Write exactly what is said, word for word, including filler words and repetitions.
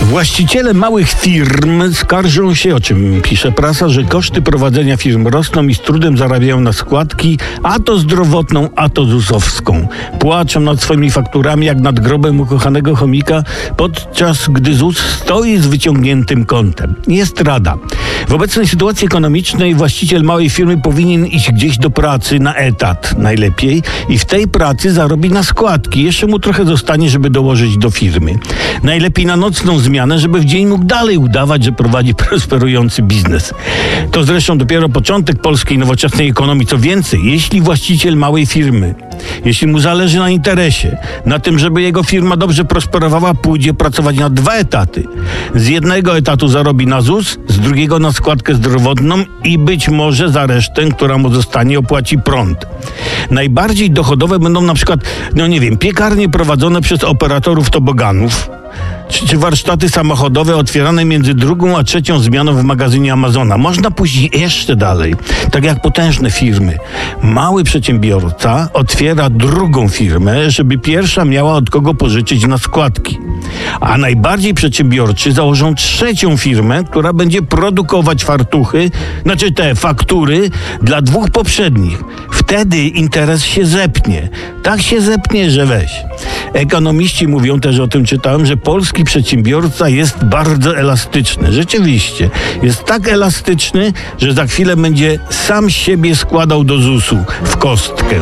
Właściciele małych firm skarżą się, o czym pisze prasa, że koszty prowadzenia firm rosną i z trudem zarabiają na składki, a to zdrowotną, a to zusowską. Płaczą nad swoimi fakturami jak nad grobem ukochanego chomika, podczas gdy Z U S stoi z wyciągniętym kątem. Jest rada. W obecnej sytuacji ekonomicznej właściciel małej firmy powinien iść gdzieś do pracy na etat najlepiej i w tej pracy zarobi na składki. Jeszcze mu trochę zostanie, żeby dołożyć do firmy. Najlepiej na nocną zmianę, żeby w dzień mógł dalej udawać, że prowadzi prosperujący biznes. To zresztą dopiero początek polskiej nowoczesnej ekonomii. Co więcej, jeśli właściciel małej firmy, jeśli mu zależy na interesie, na tym, żeby jego firma dobrze prosperowała, pójdzie pracować na dwa etaty. Z jednego etatu zarobi na Z U S, z drugiego na składkę zdrowotną i być może za resztę, która mu zostanie, opłaci prąd. Najbardziej dochodowe będą na przykład, no nie wiem, piekarnie prowadzone przez operatorów toboganów, Czy, czy warsztaty samochodowe otwierane między drugą a trzecią zmianą w magazynie Amazona. Można pójść jeszcze dalej. Tak jak potężne firmy. Mały przedsiębiorca otwiera drugą firmę, żeby pierwsza miała od kogo pożyczyć na składki. A najbardziej przedsiębiorczy założą trzecią firmę, która będzie produkować fartuchy, znaczy te faktury dla dwóch poprzednich. Wtedy interes się zepnie. Tak się zepnie, że weź. Ekonomiści mówią też, o tym czytałem, że polski przedsiębiorca jest bardzo elastyczny. Rzeczywiście. Jest tak elastyczny, że za chwilę będzie sam siebie składał do Z U S u w kostkę.